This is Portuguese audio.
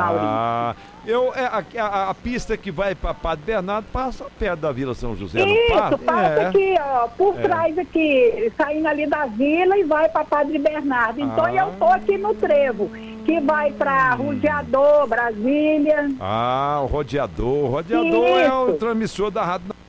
Ah, a pista que vai para Padre Bernardo passa perto da Vila São José, não passa? Isso, passa aqui, ó, por trás aqui, saindo ali da vila e vai para Padre Bernardo. Então eu tô aqui no trevo, que vai para Rodeador, Brasília. Ah, o Rodeador. Rodeador é o transmissor da Rádio